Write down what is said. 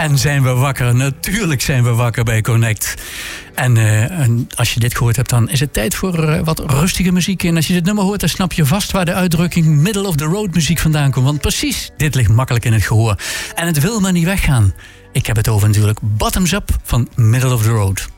En zijn we wakker? Natuurlijk zijn we wakker bij Connect. En als je dit gehoord hebt, dan is het tijd voor wat rustige muziek. En als je dit nummer hoort, dan snap je vast waar de uitdrukking middle of the road muziek vandaan komt. Want precies, dit ligt makkelijk in het gehoor. En het wil maar niet weggaan. Ik heb het over natuurlijk Bottoms Up van Middle of the Road.